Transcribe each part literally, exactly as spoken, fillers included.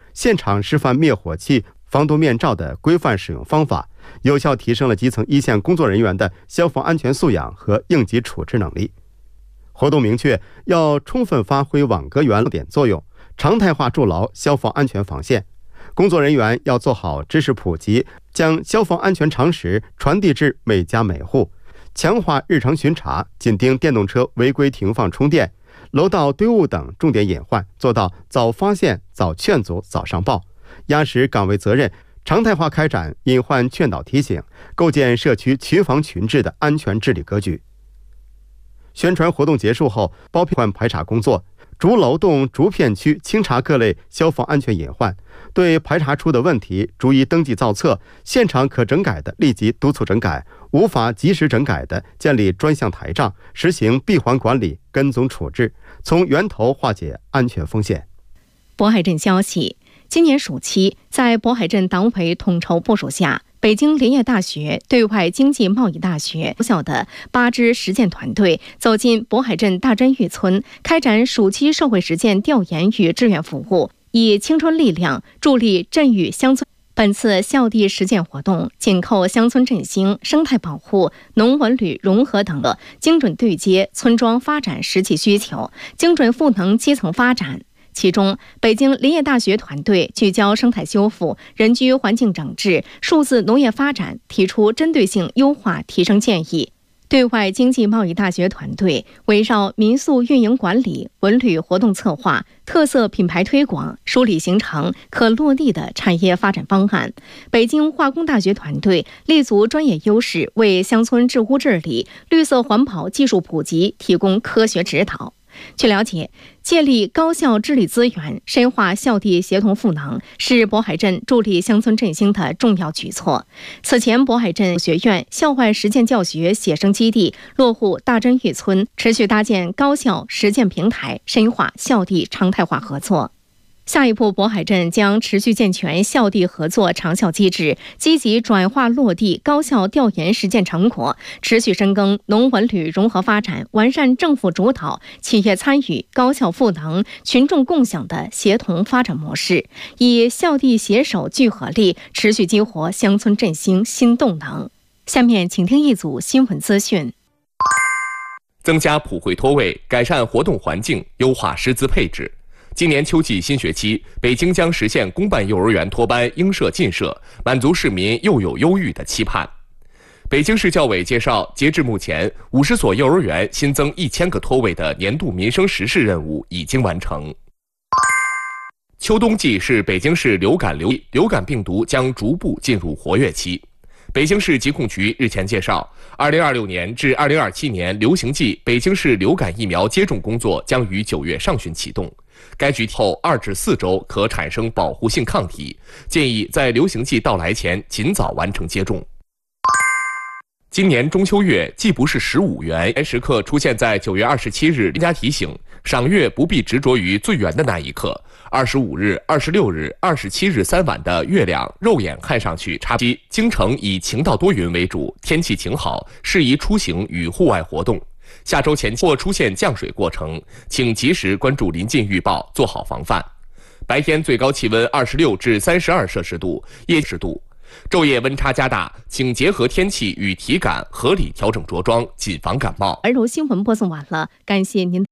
现场示范灭火器、防毒面罩的规范使用方法，有效提升了基层一线工作人员的消防安全素养和应急处置能力。活动明确要充分发挥网格员点作用，常态化筑牢消防安全防线。工作人员要做好知识普及，将消防安全常识传递至每家每户，强化日常巡查，紧盯电动车违规停放充电、楼道堆物等重点隐患，做到早发现、早劝阻、早上报，压实岗位责任，常态化开展隐患劝导提醒，构建社区群防群治的安全治理格局。宣传活动结束后，包括排查工作，逐楼栋、逐片区清查各类消防安全隐患，对排查出的问题逐一登记造册，现场可整改的立即督促整改，无法及时整改的建立专项台账，实行闭环管理、跟踪处置，从源头化解安全风险。 渤海镇消息，今年暑期，在渤海镇党委统筹部署下，北京林业大学对外经济贸易大学校的八支实践团队走进渤海镇大真峪村，开展暑期社会实践调研与志愿服务，以青春力量助力镇峪乡村。本次校地实践活动紧扣乡村振兴、生态保护、农文旅融合等的，精准对接村庄发展实际需求，精准赋能基层发展。其中，北京林业大学团队聚焦生态修复、人居环境整治、数字农业发展，提出针对性优化提升建议。对外经济贸易大学团队围绕民宿运营管理、文旅活动策划、特色品牌推广，梳理形成可落地的产业发展方案。北京化工大学团队立足专业优势，为乡村治污治理、绿色环保技术普及提供科学指导。据了解，借力高校治理资源，深化校地协同赋能，是渤海镇助力乡村振兴的重要举措。此前，渤海镇学院校外实践教学写生基地落户大真峪村，持续搭建高校实践平台，深化校地常态化合作。下一步，渤海镇将持续健全校地合作长效机制，积极转化落地高校调研实践成果，持续深耕农文旅融合发展，完善政府主导、企业参与、高校赋能、群众共享的协同发展模式，以校地携手聚合力，持续激活乡村振兴新动能。下面请听一组新闻资讯。 增加普惠托位，改善活动环境，优化师资配置。今年秋季新学期，北京将实现公办幼儿园托班应设尽设，满足市民幼有优育的期盼。北京市教委介绍，截至目前，五十所幼儿园新增一千个托位的年度民生实事任务已经完成。秋冬季是北京市流感流流感病毒将逐步进入活跃期。北京市疾控局日前介绍，二零二六年至二零二七年流行季北京市流感疫苗接种工作将于九月上旬启动。该局后二至四周可产生保护性抗体，建议在流行季到来前尽早完成接种。今年中秋月既不是十五圆时刻出现在九月二十七日，专家提醒，赏月不必执着于最圆的那一刻。二十五日、二十六日、二十七日三晚的月亮肉眼看上去差不多。京城以晴到多云为主，天气晴好，适宜出行与户外活动。下周前或出现降水过程，请及时关注临近预报，做好防范。白天最高气温二十六至三十二摄氏度，夜十度。昼夜温差加大，请结合天气与体感合理调整着装，谨防感冒。 而柔新闻播送完了，感谢您。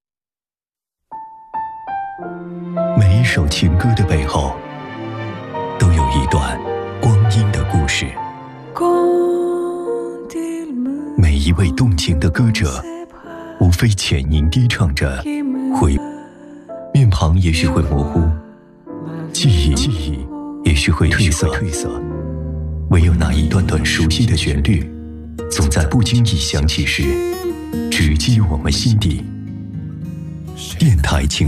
每一首情歌的背后，都有一段光阴的故事。每一位动情的歌者，无非浅吟低唱着回，面庞也许会模糊，记忆记忆也许会褪色褪色，唯有那一段段熟悉的旋律，总在不经意响起时，直击我们心底。电台情